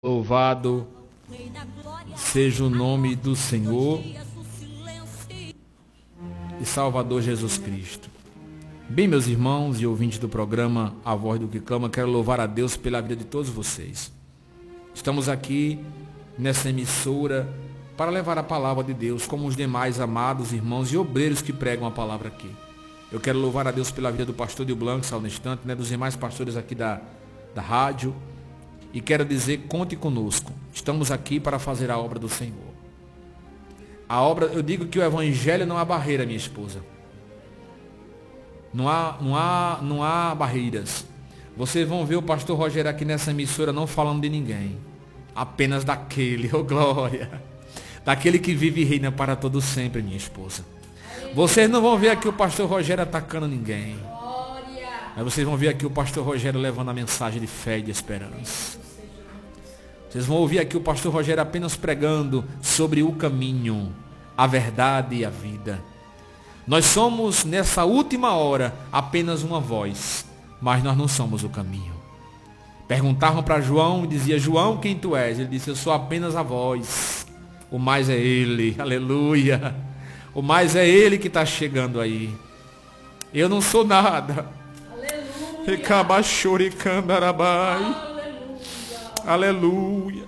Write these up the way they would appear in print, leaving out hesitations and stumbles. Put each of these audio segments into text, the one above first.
Louvado seja o nome do Senhor e Salvador Jesus Cristo. Bem, meus irmãos e ouvintes do programa A Voz do que Clama, quero louvar a Deus pela vida de todos vocês. Estamos aqui nessa emissora para levar a palavra de Deus, como os demais amados irmãos e obreiros que pregam a palavra aqui. Eu quero louvar a Deus pela vida do pastor Dio Blanco, Salnestante, dos demais pastores aqui da rádio. E quero dizer, conte conosco. Estamos aqui para fazer a obra do Senhor. A obra, eu digo que o evangelho não há barreira, minha esposa. Não há barreiras. Vocês vão ver o pastor Rogério aqui nessa emissora não falando de ninguém. Apenas daquele, oh glória. Daquele que vive e reina para todo sempre, minha esposa. Vocês não vão ver aqui o pastor Rogério atacando ninguém. Mas vocês vão ver aqui o pastor Rogério levando a mensagem de fé e de esperança. Vocês vão ouvir aqui o pastor Rogério apenas pregando sobre o caminho, a verdade e a vida. Nós somos, nessa última hora, apenas uma voz, mas nós não somos o caminho. Perguntavam para João e dizia: João, quem tu és? Ele disse: eu sou apenas a voz. O mais é ele, aleluia. O mais é ele que está chegando aí. Eu não sou nada. Aleluia.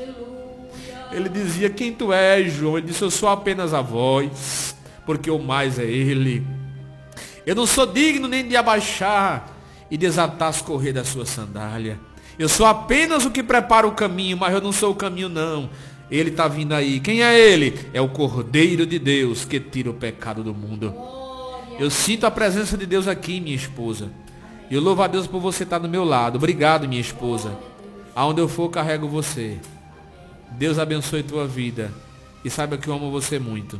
Ele dizia: quem tu és, João? Ele disse: eu sou apenas a voz, porque o mais é ele. Eu não sou digno nem de abaixar e desatar as correias da sua sandália. Eu sou apenas o que prepara o caminho, mas eu não sou o caminho não. Ele está vindo aí. Quem é ele? É o Cordeiro de Deus que tira o pecado do mundo. Eu sinto a presença de Deus aqui, minha esposa. Eu louvo a Deus por você estar do meu lado. Obrigado, minha esposa. Aonde eu for, carrego você. Deus abençoe tua vida. E saiba que eu amo você muito.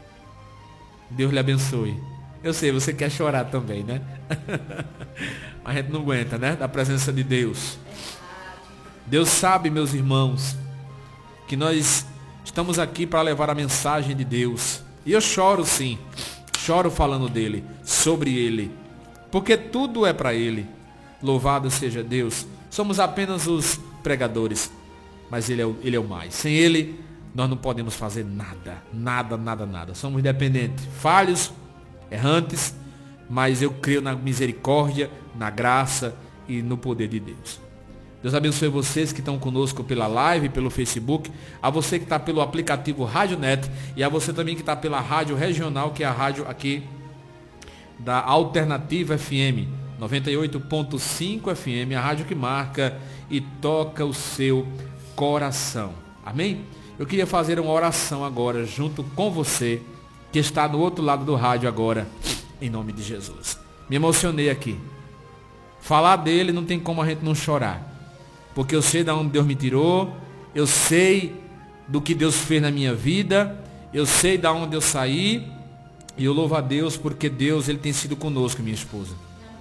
Deus lhe abençoe. Eu sei, você quer chorar também, né? A gente não aguenta, né? Da presença de Deus. Deus sabe, meus irmãos, que nós estamos aqui para levar a mensagem de Deus. E eu choro sim. Choro falando dele, sobre ele. Porque tudo é para ele. Louvado seja Deus. Somos apenas os pregadores. Mas ele é o mais. Sem ele, nós não podemos fazer nada. Nada. Somos dependentes. Falhos, errantes. Mas eu creio na misericórdia, na graça e no poder de Deus. Deus abençoe vocês que estão conosco pela live, pelo Facebook. A você que está pelo aplicativo RádioNet. E a você também que está pela rádio regional, que é a rádio aqui da Alternativa FM 98.5 FM, a rádio que marca e toca o seu coração. Amém? Eu queria fazer uma oração agora junto com você que está do outro lado do rádio agora, em nome de Jesus. Me emocionei aqui. Falar dele não tem como a gente não chorar, porque eu sei de onde Deus me tirou, eu sei do que Deus fez na minha vida, eu sei de onde eu saí. E eu louvo a Deus porque Deus, ele tem sido conosco, minha esposa.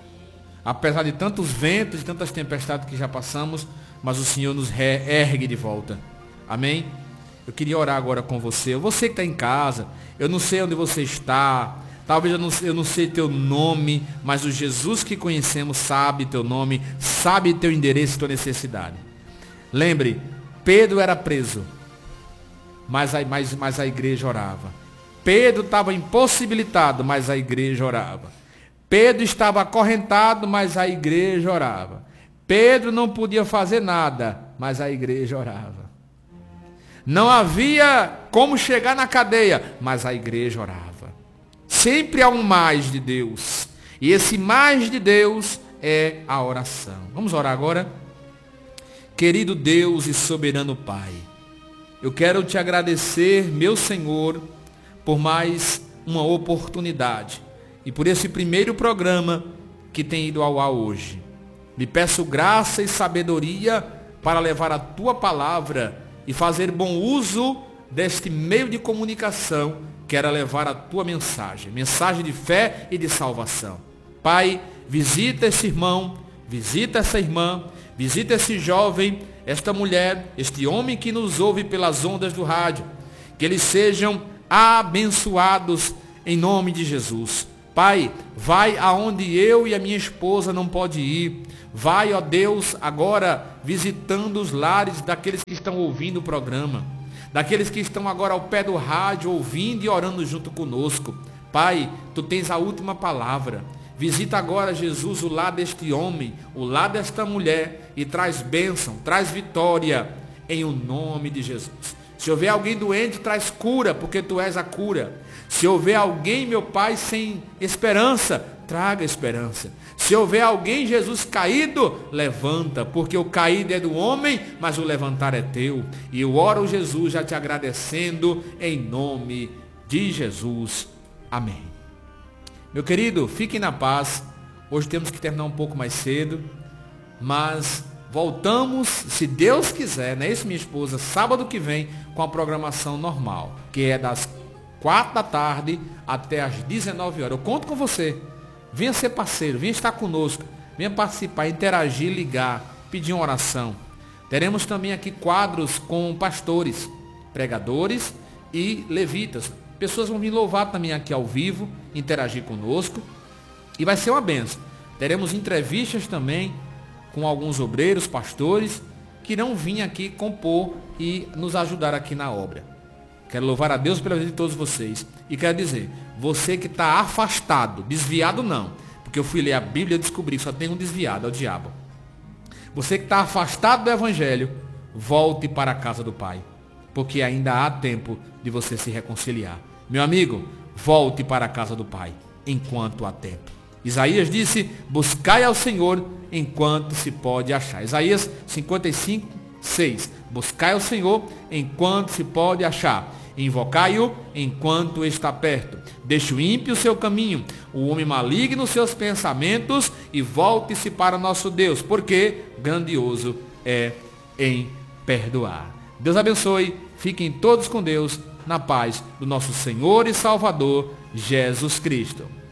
Apesar de tantos ventos e tantas tempestades que já passamos, mas o Senhor nos ergue de volta. Amém? Eu queria orar agora com você. Você que está em casa, eu não sei onde você está. Talvez eu não sei teu nome, mas o Jesus que conhecemos sabe teu nome, sabe teu endereço e tua necessidade. Lembre, Pedro era preso, mas a igreja orava. Pedro estava impossibilitado, mas a igreja orava. Pedro estava acorrentado, mas a igreja orava. Pedro não podia fazer nada, mas a igreja orava. Não havia como chegar na cadeia, mas a igreja orava. Sempre há um mais de Deus. E esse mais de Deus é a oração. Vamos orar agora? Querido Deus e soberano Pai, eu quero te agradecer, meu Senhor, por mais uma oportunidade e por esse primeiro programa que tem ido ao ar hoje. Lhe peço graça e sabedoria para levar a tua palavra e fazer bom uso deste meio de comunicação que era levar a tua mensagem de fé e de salvação. Pai, visita esse irmão, visita essa irmã, visita esse jovem, esta mulher, este homem que nos ouve pelas ondas do rádio, que eles sejam abençoados em nome de Jesus. Pai, vai aonde eu e a minha esposa não pode ir. Vai, ó Deus, agora visitando os lares daqueles que estão ouvindo o programa, daqueles que estão agora ao pé do rádio, ouvindo e orando junto conosco. Pai, tu tens a última palavra. Visita agora, Jesus, o lar deste homem, o lar desta mulher, e traz bênção, traz vitória, em o nome de Jesus. Se houver alguém doente, traz cura, porque tu és a cura. Se houver alguém, meu Pai, sem esperança, traga esperança. Se houver alguém, Jesus, caído, levanta, porque o caído é do homem, mas o levantar é teu. E eu oro, Jesus, já te agradecendo, em nome de Jesus. Amém. Meu querido, fiquem na paz. Hoje temos que terminar um pouco mais cedo, mas voltamos, se Deus quiser, não é isso, minha esposa, sábado que vem, com a programação normal, que é das 4 da tarde até as 19 horas. Eu conto com você. Venha ser parceiro, venha estar conosco, venha participar, interagir, ligar, pedir uma oração. Teremos também aqui quadros com pastores, pregadores e levitas. Pessoas vão vir louvar também aqui ao vivo, interagir conosco, e vai ser uma bênção. Teremos entrevistas também com alguns obreiros, pastores, que irão vir aqui compor e nos ajudar aqui na obra. Quero louvar a Deus pela vida de todos vocês. E quero dizer, você que está afastado, desviado não, porque eu fui ler a Bíblia e descobri que só tem um desviado, é o diabo. Você que está afastado do Evangelho, volte para a casa do Pai, porque ainda há tempo de você se reconciliar. Meu amigo, volte para a casa do Pai, enquanto há tempo. Isaías disse, buscai ao Senhor enquanto se pode achar. Isaías 55, 6. Buscai ao Senhor enquanto se pode achar. Invocai-o enquanto está perto. Deixe o ímpio o seu caminho, o homem maligno os seus pensamentos, e volte-se para nosso Deus, porque grandioso é em perdoar. Deus abençoe, fiquem todos com Deus, na paz do nosso Senhor e Salvador, Jesus Cristo.